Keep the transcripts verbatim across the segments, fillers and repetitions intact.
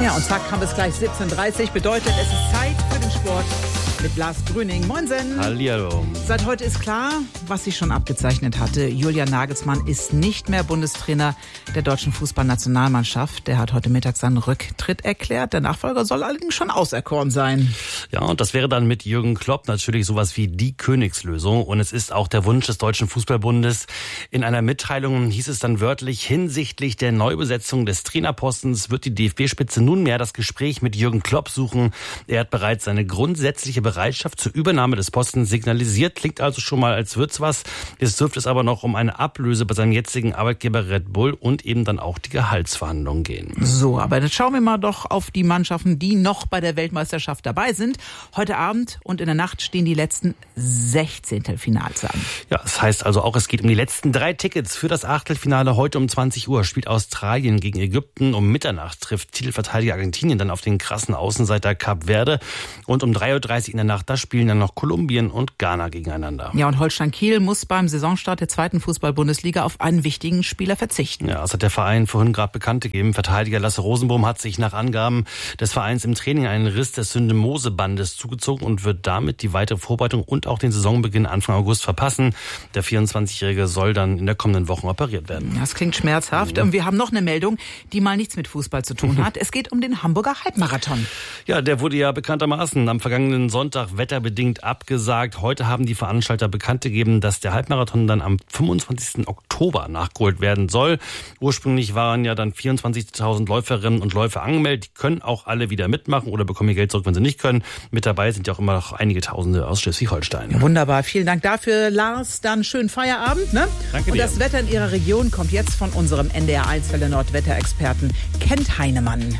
Ja, und zack, haben wir es gleich siebzehn Uhr dreißig. Bedeutet, es ist Zeit für den Sport mit Lars Grüning. Moinsen. Hallihallo. Seit heute ist klar, was sich schon abgezeichnet hatte. Julian Nagelsmann ist nicht mehr Bundestrainer der deutschen Fußballnationalmannschaft. Der hat heute Mittag seinen Rücktritt erklärt. Der Nachfolger soll allerdings schon auserkoren sein. Ja, und das wäre dann mit Jürgen Klopp natürlich sowas wie die Königslösung. Und es ist auch der Wunsch des Deutschen Fußballbundes. In einer Mitteilung hieß es dann wörtlich, hinsichtlich der Neubesetzung des Trainerpostens wird die D F B-Spitze nunmehr das Gespräch mit Jürgen Klopp suchen. Er hat bereits seine grundsätzliche Bereitschaft zur Übernahme des Postens signalisiert. Klingt also schon mal, als wird's was. Jetzt dürfte es aber noch um eine Ablöse bei seinem jetzigen Arbeitgeber Red Bull und eben dann auch die Gehaltsverhandlungen gehen. So, aber jetzt schauen wir mal doch auf die Mannschaften, die noch bei der Weltmeisterschaft dabei sind. Heute Abend und in der Nacht stehen die letzten Sechzehntelfinals an. Ja, das heißt also auch, es geht um die letzten drei Tickets für das Achtelfinale. Heute um zwanzig Uhr spielt Australien gegen Ägypten. Um Mitternacht trifft Titelverteidiger Argentinien dann auf den krassen Außenseiter Kap Verde. Und um drei Uhr dreißig in der Nacht, da spielen dann noch Kolumbien und Ghana gegeneinander. Ja, und Holstein Kiel muss beim Saisonstart der zweiten Fußball-Bundesliga auf einen wichtigen Spieler verzichten. Ja, das hat der Verein vorhin gerade bekannt gegeben. Verteidiger Lasse Rosenbohm hat sich nach Angaben des Vereins im Training einen Riss des Syndemosebandes zugezogen und wird damit die weitere Vorbereitung und auch den Saisonbeginn Anfang August verpassen. Der vierundzwanzigjährige soll dann in der kommenden Woche operiert werden. Das klingt schmerzhaft. Und wir haben noch eine Meldung, die mal nichts mit Fußball zu tun hat. Es geht um den Hamburger Halbmarathon. Ja, der wurde ja bekanntermaßen am vergangenen Sonntag wetterbedingt abgesagt. Heute haben die Veranstalter bekannt gegeben, dass der Halbmarathon dann am fünfundzwanzigsten Oktober nachgeholt werden soll. Ursprünglich waren ja dann vierundzwanzigtausend Läuferinnen und Läufer angemeldet. Die können auch alle wieder mitmachen oder bekommen ihr Geld zurück, wenn sie nicht können. Mit dabei sind ja auch immer noch einige Tausende aus Schleswig-Holstein. Wunderbar, vielen Dank dafür, Lars. Dann schönen Feierabend. Ne? Danke dir. Und das Wetter in Ihrer Region kommt jetzt von unserem N D R eins Welle Nord Wetterexperten Kent Heinemann.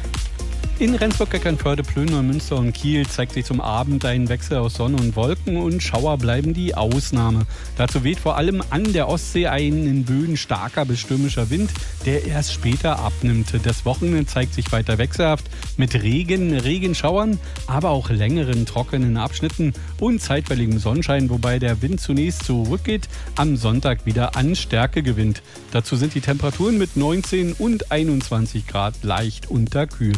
In Rendsburg, Eckernförde, Plön, Münster und Kiel zeigt sich zum Abend ein Wechsel aus Sonne und Wolken und Schauer bleiben die Ausnahme. Dazu weht vor allem an der Ostsee ein in Böen starker bis stürmischer Wind, der erst später abnimmt. Das Wochenende zeigt sich weiter wechselhaft mit Regen, Regenschauern, aber auch längeren trockenen Abschnitten und zeitweiligem Sonnenschein, wobei der Wind zunächst zurückgeht, am Sonntag wieder an Stärke gewinnt. Dazu sind die Temperaturen mit neunzehn und einundzwanzig Grad leicht unterkühlt.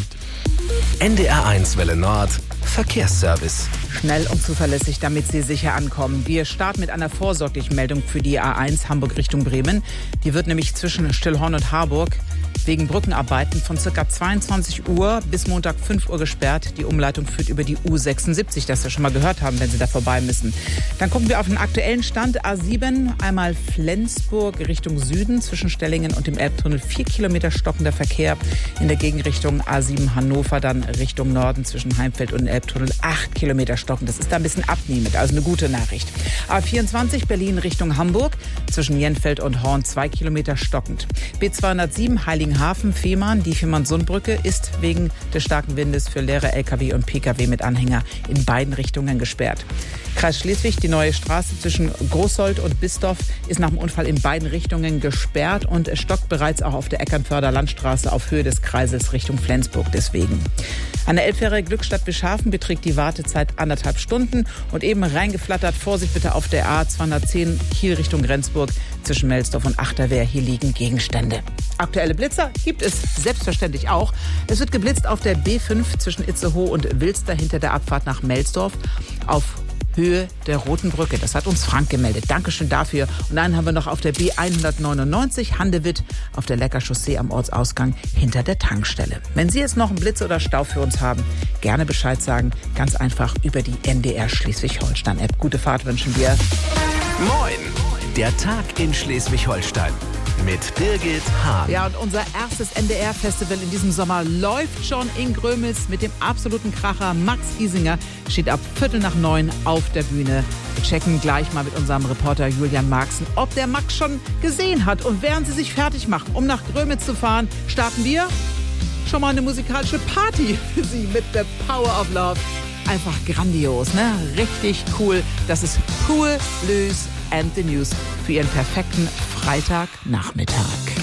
N D R eins Welle Nord Verkehrsservice. Schnell und zuverlässig, damit Sie sicher ankommen. Wir starten mit einer vorsorglichen Meldung für die A eins Hamburg Richtung Bremen. Die wird nämlich zwischen Stillhorn und Harburg wegen Brückenarbeiten von ca. zweiundzwanzig Uhr bis Montag fünf Uhr gesperrt. Die Umleitung führt über die U sechsundsiebzig, das wir schon mal gehört haben, wenn Sie da vorbei müssen. Dann gucken wir auf den aktuellen Stand. A sieben, einmal Flensburg Richtung Süden zwischen Stellingen und dem Elbtunnel. Vier Kilometer stockender Verkehr. In der Gegenrichtung A sieben Hannover dann Richtung Norden zwischen Heimfeld und Elbtunnel. Acht Kilometer stockend. Das ist da ein bisschen abnehmend, also eine gute Nachricht. A vierundzwanzig Berlin Richtung Hamburg zwischen Jenfeld und Horn. Zwei Kilometer stockend. B zweihundertsieben Heiligenhafen Fehmarn. Die Fehmarn-Sundbrücke ist wegen des starken Windes für leere L K W und P K W mit Anhänger in beiden Richtungen gesperrt. Kreis Schleswig, die neue Straße zwischen Großsold und Bistorf ist nach dem Unfall in beiden Richtungen gesperrt und es stockt bereits auch auf der Eckernförder Landstraße auf Höhe des Kreises Richtung Flensburg deswegen. An der Elbfähre Glückstadt-Bischhafen beträgt die Wartezeit anderthalb Stunden und eben reingeflattert. Vorsicht bitte auf der A zweihundertzehn Kiel Richtung Rendsburg zwischen Melsdorf und Achterwehr. Hier liegen Gegenstände. Aktuelle Blitzer gibt es selbstverständlich auch. Es wird geblitzt auf der B fünf zwischen Itzehoe und Wilster hinter der Abfahrt nach Melsdorf auf Höhe der Roten Brücke. Das hat uns Frank gemeldet. Dankeschön dafür. Und dann haben wir noch auf der B hundertneunundneunzig Handewitt auf der Lecker-Chaussee am Ortsausgang hinter der Tankstelle. Wenn Sie jetzt noch einen Blitz oder Stau für uns haben, gerne Bescheid sagen. Ganz einfach über die N D R Schleswig-Holstein-App. Gute Fahrt wünschen wir. Moin, der Tag in Schleswig-Holstein. Mit Birgit Hahn. Ja, und unser erstes N D R-Festival in diesem Sommer läuft schon in Grömitz mit dem absoluten Kracher. Max Giesinger steht ab Viertel nach neun auf der Bühne. Wir checken gleich mal mit unserem Reporter Julian Marxen, ob der Max schon gesehen hat. Und während sie sich fertig machen, um nach Grömitz zu fahren, starten wir schon mal eine musikalische Party für Sie mit The Power of Love. Einfach grandios, ne? Richtig cool. Das ist Pool, Loose and the News für Ihren perfekten Freitagnachmittag.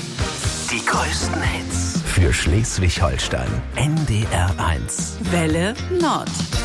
Die größten Hits für Schleswig-Holstein. N D R eins. Welle Nord.